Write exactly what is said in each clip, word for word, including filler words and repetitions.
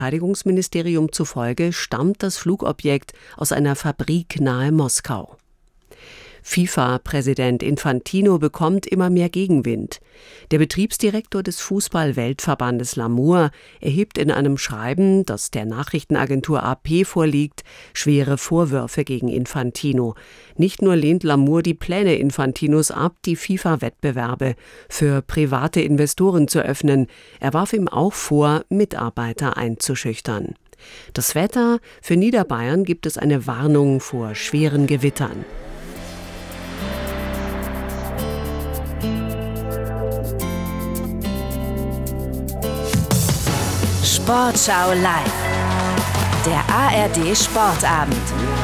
Verteidigungsministerium zufolge stammt das Flugobjekt aus einer Fabrik nahe Moskau. FIFA-Präsident Infantino bekommt immer mehr Gegenwind. Der Betriebsdirektor des Fußball-Weltverbandes L'Amour erhebt in einem Schreiben, das der Nachrichtenagentur A P vorliegt, schwere Vorwürfe gegen Infantino. Nicht nur lehnt L'Amour die Pläne Infantinos ab, die FIFA-Wettbewerbe für private Investoren zu öffnen. Er warf ihm auch vor, Mitarbeiter einzuschüchtern. Das Wetter: Für Niederbayern gibt es eine Warnung vor schweren Gewittern. Sportschau live. Der A R D Sportabend.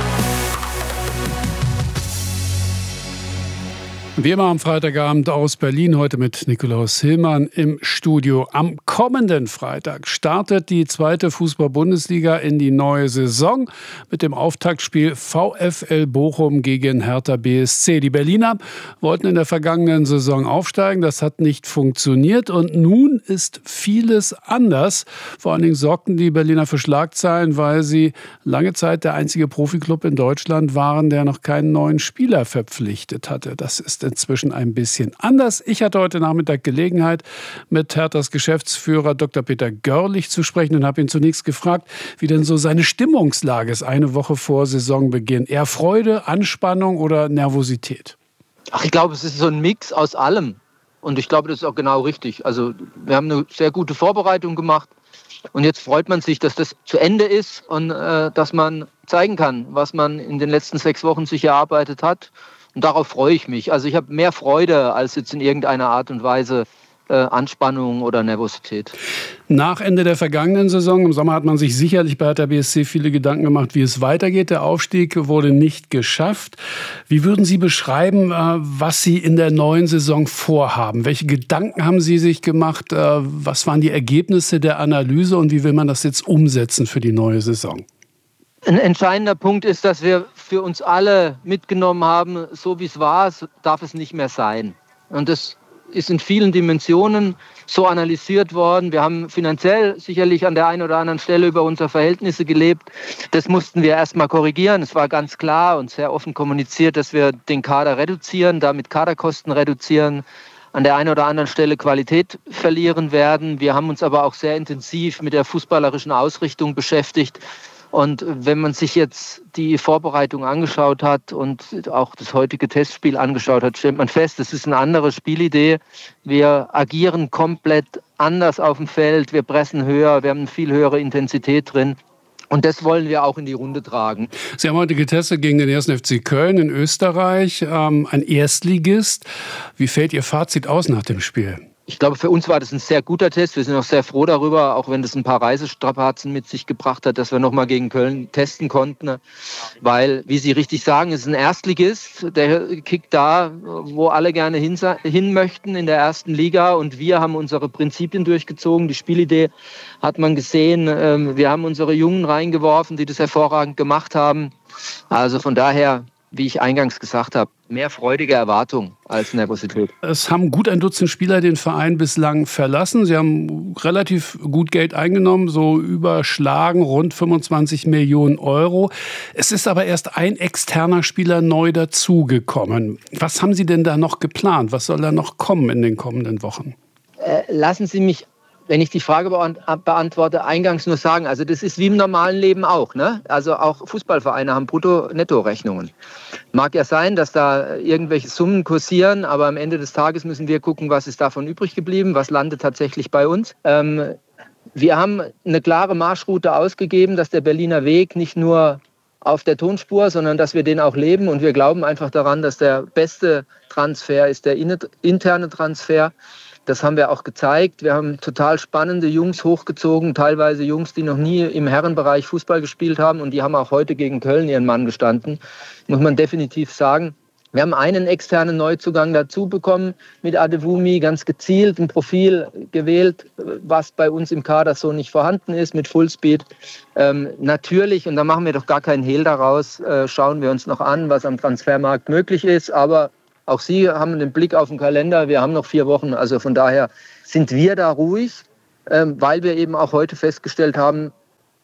Wie immer am Freitagabend aus Berlin, heute mit Nikolaus Hillmann im Studio. Am kommenden Freitag startet die zweite Fußball-Bundesliga in die neue Saison mit dem Auftaktspiel VfL Bochum gegen Hertha B S C. Die Berliner wollten in der vergangenen Saison aufsteigen, das hat nicht funktioniert und nun ist vieles anders. Vor allen Dingen sorgten die Berliner für Schlagzeilen, weil sie lange Zeit der einzige Profiklub in Deutschland waren, der noch keinen neuen Spieler verpflichtet hatte. Das ist inzwischen ein bisschen anders. Ich hatte heute Nachmittag Gelegenheit, mit Herthas Geschäftsführer Doktor Peter Görlich zu sprechen und habe ihn zunächst gefragt, wie denn so seine Stimmungslage ist eine Woche vor Saisonbeginn. Eher Freude, Anspannung oder Nervosität? Ach, ich glaube, es ist so ein Mix aus allem. Und ich glaube, das ist auch genau richtig. Also wir haben eine sehr gute Vorbereitung gemacht. Und jetzt freut man sich, dass das zu Ende ist und äh, dass man zeigen kann, was man in den letzten sechs Wochen sich erarbeitet hat. Und darauf freue ich mich. Also ich habe mehr Freude als jetzt in irgendeiner Art und Weise äh, Anspannung oder Nervosität. Nach Ende der vergangenen Saison, im Sommer hat man sich sicherlich bei Hertha B S C viele Gedanken gemacht, wie es weitergeht. Der Aufstieg wurde nicht geschafft. Wie würden Sie beschreiben, äh, was Sie in der neuen Saison vorhaben? Welche Gedanken haben Sie sich gemacht? Äh, was waren die Ergebnisse der Analyse und wie will man das jetzt umsetzen für die neue Saison? Ein entscheidender Punkt ist, dass wir für uns alle mitgenommen haben, so wie es war, darf es nicht mehr sein. Und das ist in vielen Dimensionen so analysiert worden. Wir haben finanziell sicherlich an der einen oder anderen Stelle über unsere Verhältnisse gelebt. Das mussten wir erstmal korrigieren. Es war ganz klar und sehr offen kommuniziert, dass wir den Kader reduzieren, damit Kaderkosten reduzieren, an der einen oder anderen Stelle Qualität verlieren werden. Wir haben uns aber auch sehr intensiv mit der fußballerischen Ausrichtung beschäftigt. Und wenn man sich jetzt die Vorbereitung angeschaut hat und auch das heutige Testspiel angeschaut hat, stellt man fest, das ist eine andere Spielidee. Wir agieren komplett anders auf dem Feld, wir pressen höher, wir haben eine viel höhere Intensität drin. Und das wollen wir auch in die Runde tragen. Sie haben heute getestet gegen den ersten F C Köln in Österreich, ähm, ein Erstligist. Wie fällt Ihr Fazit aus nach dem Spiel? Ich glaube, für uns war das ein sehr guter Test. Wir sind auch sehr froh darüber, auch wenn das ein paar Reisestrapazen mit sich gebracht hat, dass wir nochmal gegen Köln testen konnten. Weil, wie Sie richtig sagen, es ist ein Erstligist. Der kickt da, wo alle gerne hin, hin möchten, in der ersten Liga. Und wir haben unsere Prinzipien durchgezogen. Die Spielidee hat man gesehen. Wir haben unsere Jungen reingeworfen, die das hervorragend gemacht haben. Also von daher, wie ich eingangs gesagt habe, mehr freudige Erwartung als Nervosität. Es haben gut ein Dutzend Spieler den Verein bislang verlassen. Sie haben relativ gut Geld eingenommen, so überschlagen rund fünfundzwanzig Millionen Euro. Es ist aber erst ein externer Spieler neu dazugekommen. Was haben Sie denn da noch geplant? Was soll da noch kommen in den kommenden Wochen? Äh, lassen Sie mich, wenn ich die Frage beantworte, eingangs nur sagen, also das ist wie im normalen Leben auch, ne? Also auch Fußballvereine haben Brutto-Netto-Rechnungen. Mag ja sein, dass da irgendwelche Summen kursieren, aber am Ende des Tages müssen wir gucken, was ist davon übrig geblieben, was landet tatsächlich bei uns. Ähm, wir haben eine klare Marschroute ausgegeben, dass der Berliner Weg nicht nur auf der Tonspur, sondern dass wir den auch leben und wir glauben einfach daran, dass der beste Transfer ist der interne Transfer. Das haben wir auch gezeigt. Wir haben total spannende Jungs hochgezogen, teilweise Jungs, die noch nie im Herrenbereich Fußball gespielt haben und die haben auch heute gegen Köln ihren Mann gestanden, muss man definitiv sagen. Wir haben einen externen Neuzugang dazu bekommen mit Adewumi, ganz gezielt ein Profil gewählt, was bei uns im Kader so nicht vorhanden ist, mit Fullspeed. Ähm, natürlich, und da machen wir doch gar keinen Hehl daraus, äh, schauen wir uns noch an, was am Transfermarkt möglich ist, aber auch Sie haben den Blick auf den Kalender. Wir haben noch vier Wochen. Also von daher sind wir da ruhig, weil wir eben auch heute festgestellt haben,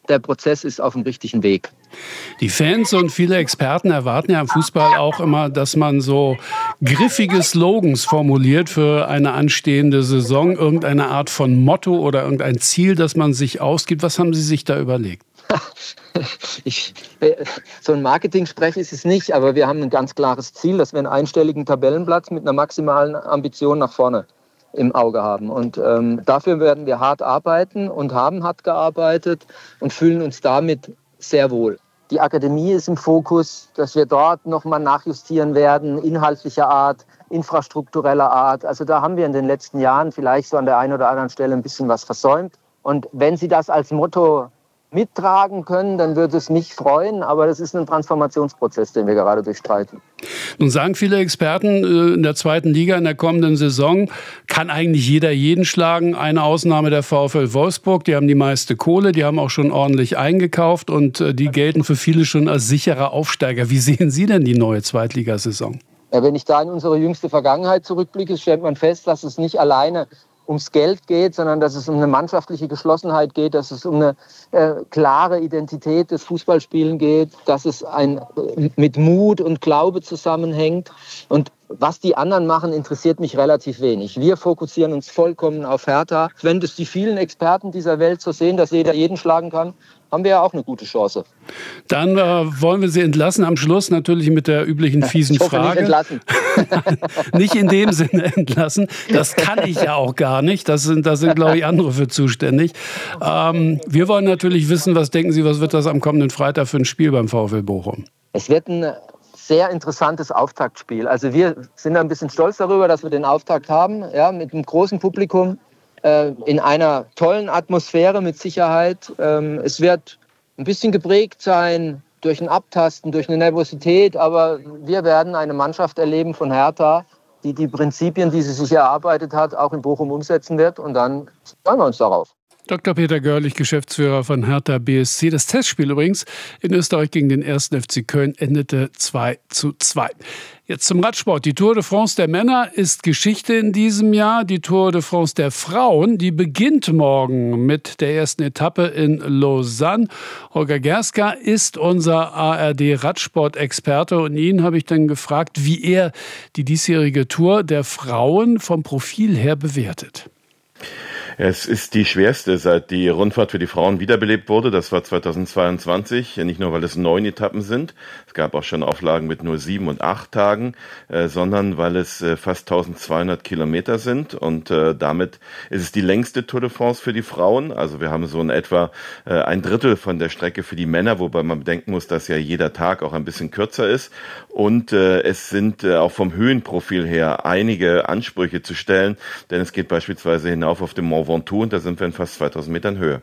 der Prozess ist auf dem richtigen Weg. Die Fans und viele Experten erwarten ja im Fußball auch immer, dass man so griffige Slogans formuliert für eine anstehende Saison, irgendeine Art von Motto oder irgendein Ziel, das man sich ausgibt. Was haben Sie sich da überlegt? Ich, so ein Marketing-Sprech ist es nicht, aber wir haben ein ganz klares Ziel, dass wir einen einstelligen Tabellenplatz mit einer maximalen Ambition nach vorne im Auge haben. Und ähm, dafür werden wir hart arbeiten und haben hart gearbeitet und fühlen uns damit sehr wohl. Die Akademie ist im Fokus, dass wir dort nochmal nachjustieren werden, inhaltlicher Art, infrastruktureller Art. Also da haben wir in den letzten Jahren vielleicht so an der einen oder anderen Stelle ein bisschen was versäumt. Und wenn Sie das als Motto mittragen können, dann würde es mich freuen, aber das ist ein Transformationsprozess, den wir gerade durchstreiten. Nun sagen viele Experten, in der zweiten Liga in der kommenden Saison kann eigentlich jeder jeden schlagen. Eine Ausnahme der VfL Wolfsburg, die haben die meiste Kohle, die haben auch schon ordentlich eingekauft und die gelten für viele schon als sicherer Aufsteiger. Wie sehen Sie denn die neue Zweitligasaison? Ja, wenn ich da in unsere jüngste Vergangenheit zurückblicke, stellt man fest, dass es nicht alleine ums Geld geht, sondern dass es um eine mannschaftliche Geschlossenheit geht, dass es um eine äh, klare Identität des Fußballspielen geht, dass es ein, äh, mit Mut und Glaube zusammenhängt. Und was die anderen machen, interessiert mich relativ wenig. Wir fokussieren uns vollkommen auf Hertha. Wenn das die vielen Experten dieser Welt so sehen, dass jeder jeden schlagen kann, haben wir ja auch eine gute Chance. Dann äh, wollen wir Sie entlassen. Am Schluss natürlich mit der üblichen fiesen ich hoffe, Frage. Nicht entlassen. Nicht in dem Sinne entlassen. Das kann ich ja auch gar nicht. Das sind, da sind, glaube ich, andere für zuständig. Ähm, wir wollen natürlich wissen, was denken Sie, was wird das am kommenden Freitag für ein Spiel beim VfL Bochum? Es wird ein sehr interessantes Auftaktspiel. Also wir sind ein bisschen stolz darüber, dass wir den Auftakt haben, ja, mit einem großen Publikum. In einer tollen Atmosphäre mit Sicherheit. Es wird ein bisschen geprägt sein durch ein Abtasten, durch eine Nervosität, aber wir werden eine Mannschaft erleben von Hertha, die die Prinzipien, die sie sich erarbeitet hat, auch in Bochum umsetzen wird und dann freuen wir uns darauf. Doktor Peter Görlich, Geschäftsführer von Hertha B S C. Das Testspiel übrigens in Österreich gegen den ersten F C Köln endete zwei zu zwei. Jetzt zum Radsport. Die Tour de France der Männer ist Geschichte in diesem Jahr. Die Tour de France der Frauen, die beginnt morgen mit der ersten Etappe in Lausanne. Holger Gerska ist unser A R D-Radsport-Experte und ihn habe ich dann gefragt, wie er die diesjährige Tour der Frauen vom Profil her bewertet. Es ist die schwerste, seit die Rundfahrt für die Frauen wiederbelebt wurde. Das war zweitausendzweiundzwanzig. Nicht nur, weil es neun Etappen sind. Es gab auch schon Auflagen mit nur sieben und acht Tagen, äh, sondern weil es äh, fast eintausendzweihundert Kilometer sind. Und äh, damit ist es die längste Tour de France für die Frauen. Also wir haben so in etwa äh, ein Drittel von der Strecke für die Männer, wobei man bedenken muss, dass ja jeder Tag auch ein bisschen kürzer ist. Und äh, es sind äh, auch vom Höhenprofil her einige Ansprüche zu stellen, denn es geht beispielsweise hinauf auf dem Mont Ventoux und da sind wir in fast zweitausend Metern Höhe.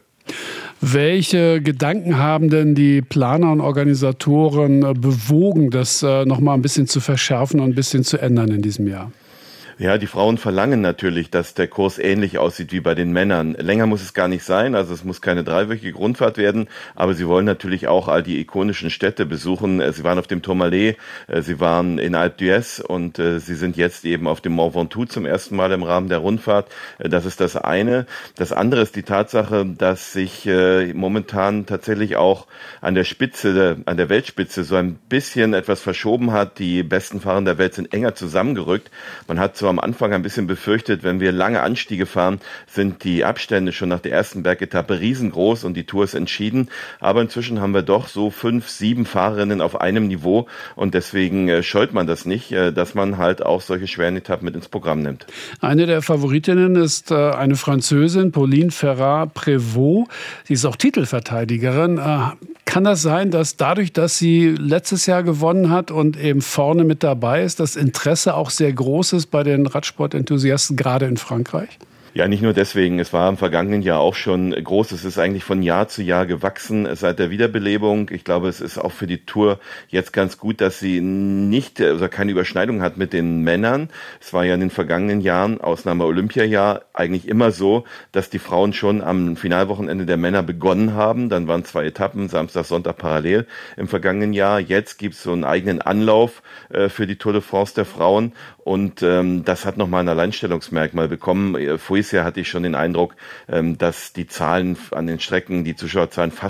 Welche Gedanken haben denn die Planer und Organisatoren bewogen, das äh, noch mal ein bisschen zu verschärfen und ein bisschen zu ändern in diesem Jahr? Ja, die Frauen verlangen natürlich, dass der Kurs ähnlich aussieht wie bei den Männern. Länger muss es gar nicht sein, also es muss keine dreiwöchige Rundfahrt werden, aber sie wollen natürlich auch all die ikonischen Städte besuchen. Sie waren auf dem Tourmalet, sie waren in Alpe d'Huez und sie sind jetzt eben auf dem Mont Ventoux zum ersten Mal im Rahmen der Rundfahrt. Das ist das eine. Das andere ist die Tatsache, dass sich momentan tatsächlich auch an der Spitze, an der Weltspitze so ein bisschen etwas verschoben hat. Die besten Fahrer der Welt sind enger zusammengerückt. Man hat zwar am Anfang ein bisschen befürchtet, wenn wir lange Anstiege fahren, sind die Abstände schon nach der ersten Bergetappe riesengroß und die Tour ist entschieden. Aber inzwischen haben wir doch so fünf, sieben Fahrerinnen auf einem Niveau und deswegen äh, scheut man das nicht, äh, dass man halt auch solche schweren Etappen mit ins Programm nimmt. Eine der Favoritinnen ist äh, eine Französin, Pauline Ferrat-Prévot. Sie ist auch Titelverteidigerin. Äh, kann das sein, dass dadurch, dass sie letztes Jahr gewonnen hat und eben vorne mit dabei ist, das Interesse auch sehr groß ist bei den Radsportenthusiasten, gerade in Frankreich? Ja, nicht nur deswegen. Es war im vergangenen Jahr auch schon groß. Es ist eigentlich von Jahr zu Jahr gewachsen seit der Wiederbelebung. Ich glaube, es ist auch für die Tour jetzt ganz gut, dass sie nicht oder keine Überschneidung hat mit den Männern. Es war ja in den vergangenen Jahren, Ausnahme Olympiajahr, eigentlich immer so, dass die Frauen schon am Finalwochenende der Männer begonnen haben. Dann waren zwei Etappen, Samstag, Sonntag parallel im vergangenen Jahr. Jetzt gibt es so einen eigenen Anlauf äh, für die Tour de France der Frauen. Und ähm, das hat nochmal ein Alleinstellungsmerkmal bekommen. Voriges Jahr hatte ich schon den Eindruck, ähm, dass die Zahlen an den Strecken, die Zuschauerzahlen fast